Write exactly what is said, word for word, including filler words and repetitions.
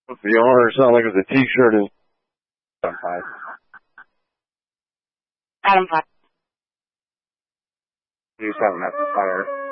The owner sounded like it was a T-shirt and Adam five. Adam five. You seven, that's fire.